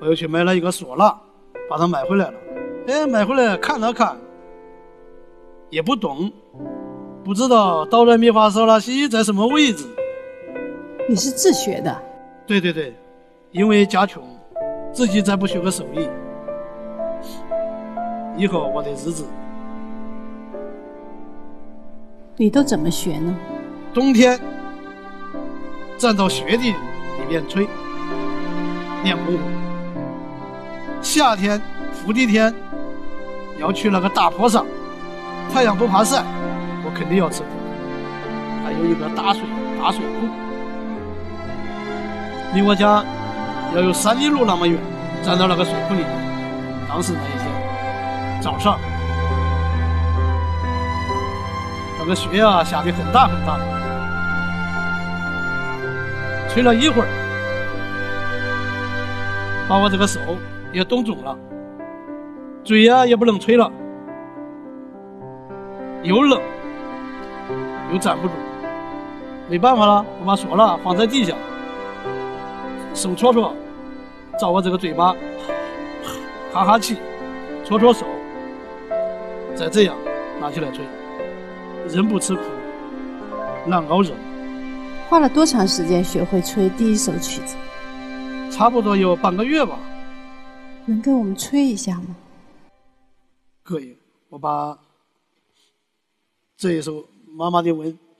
我又去买了一个唢呐，把它买回来了。买回来看了看，也不懂，不知道哆来咪发嗦拉西在什么位置。 你是自学的？ 对，因为家穷，自己再不学个手艺，以后我的日子。 你都怎么学呢？ 冬天站到雪地里面吹，练功夫。夏天伏地天要去那个大坡上，太阳不怕晒，我肯定要吃苦。还有一个大水库，离我家要有3里路那么远，站到那个水库里面。当时那一天早上，那个雪啊下得很大很大，吹了一会儿，把我这个手也冻肿了，嘴啊也不能吹了，又冷又站不住，没办法了，我把唢呐放在地下，手戳戳，照我这个嘴巴哈哈气，戳戳手，再这样拿起来吹。人不吃苦，难熬人。 花了多长时间学会吹第一首曲子？ 差不多有半个月吧。 能给我们吹一下吗？ 可以，我把这一首《妈妈的吻》